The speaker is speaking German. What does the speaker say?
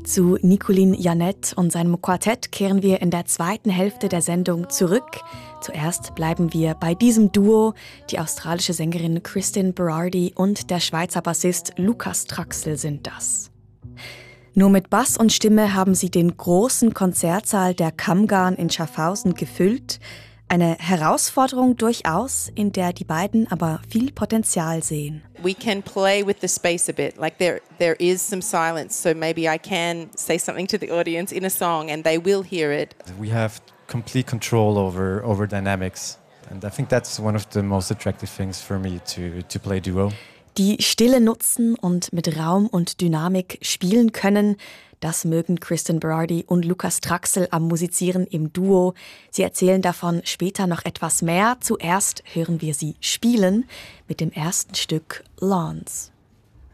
Zu Nicolin Janet und seinem Quartett kehren wir in der zweiten Hälfte der Sendung zurück. Zuerst bleiben wir bei diesem Duo, die australische Sängerin Kristin Berardi und der Schweizer Bassist Lukas Traxel sind das. Nur mit Bass und Stimme haben sie den großen Konzertsaal der Kammgarn in Schaffhausen gefüllt. Eine Herausforderung durchaus, in der die beiden aber viel Potenzial sehen. We can play with the space a bit, like there is some silence, so maybe I can say something to the audience in a song and they will hear it. We have complete control over dynamics, and I think that's one of the most attractive things for me to play duo. Die Stille nutzen und mit Raum und Dynamik spielen können, das mögen Kristin Berardi und Lukas Traxel am Musizieren im Duo. Sie erzählen davon später noch etwas mehr. Zuerst hören wir sie spielen mit dem ersten Stück Lawns.